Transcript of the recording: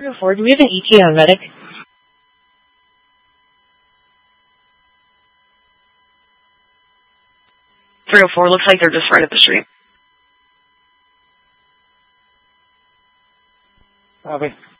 304, do we have an ETA on medic? 304, looks like they're just right up the street. Copy.